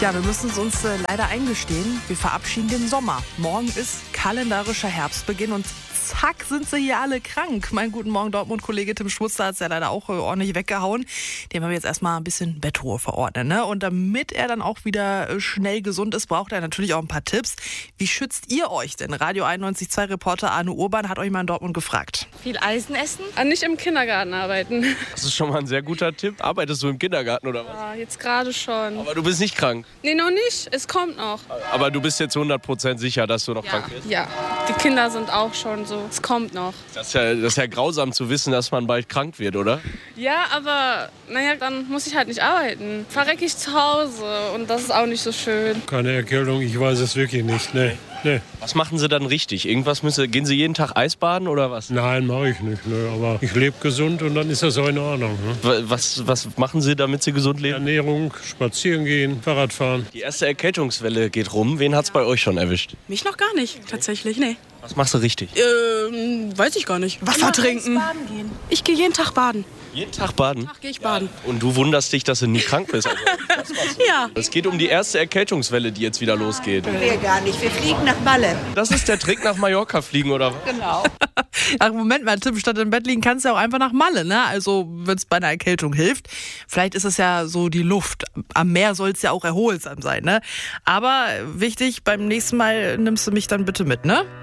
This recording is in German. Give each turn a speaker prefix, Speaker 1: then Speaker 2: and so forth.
Speaker 1: Tja, wir müssen es uns leider eingestehen, wir verabschieden den Sommer. Morgen ist kalendarischer Herbstbeginn und zack sind sie hier alle krank. Mein guten Morgen Dortmund-Kollege Tim Schwutzer hat es ja leider auch ordentlich weggehauen. Dem haben wir jetzt erstmal ein bisschen Bettruhe verordnet. Ne? Und damit er dann auch wieder schnell gesund ist, braucht er natürlich auch ein paar Tipps. Wie schützt ihr euch denn? Radio 91.2 Reporter Arne Urban hat euch mal in Dortmund gefragt.
Speaker 2: Viel Eisen essen?
Speaker 3: Nicht im Kindergarten arbeiten.
Speaker 4: Das ist schon mal ein sehr guter Tipp. Arbeitest du im Kindergarten oder was?
Speaker 3: Ja, jetzt gerade schon.
Speaker 4: Aber du bist nicht krank.
Speaker 3: Nee, noch nicht. Es kommt noch.
Speaker 4: Aber du bist jetzt 100% sicher, dass du noch krank bist?
Speaker 3: Ja, die Kinder sind auch schon so. Es kommt noch.
Speaker 4: Das ist ja grausam zu wissen, dass man bald krank wird, oder?
Speaker 3: Ja, aber naja, dann muss ich halt nicht arbeiten. Verrecke ich zu Hause und das ist auch nicht so schön.
Speaker 5: Keine Erkältung, ich weiß es wirklich nicht. Nee.
Speaker 4: Was machen Sie dann richtig? Gehen Sie jeden Tag Eisbaden oder was?
Speaker 5: Nein, mache ich nicht. Nee. Aber ich lebe gesund und dann ist das auch in Ordnung. Ne?
Speaker 4: Was machen Sie, damit Sie gesund leben?
Speaker 5: Ernährung, spazieren gehen, Fahrradfahren.
Speaker 4: Die erste Erkältungswelle geht rum. Wen hat's bei euch schon erwischt?
Speaker 2: Mich noch gar nicht, tatsächlich, nee.
Speaker 4: Was machst du richtig?
Speaker 2: Weiß ich gar nicht. Wasser trinken. Baden gehen. Ich gehe jeden Tag baden.
Speaker 4: Jeden Tag baden?
Speaker 2: Gehe ich baden.
Speaker 4: Und du wunderst dich, dass du nie krank bist. Also,
Speaker 2: Ja.
Speaker 4: es geht um die erste Erkältungswelle, die jetzt wieder losgeht.
Speaker 6: Wir gar nicht. Wir fliegen nach Malle.
Speaker 4: Das ist der Trick, nach Mallorca fliegen, oder was?
Speaker 6: Genau.
Speaker 1: Ach, Moment mal, Tim, statt im Bett liegen kannst du ja auch einfach nach Malle, ne? Also, wenn es bei einer Erkältung hilft. Vielleicht ist es ja so die Luft. Am Meer soll es ja auch erholsam sein, ne? Aber wichtig, beim nächsten Mal nimmst du mich dann bitte mit, ne?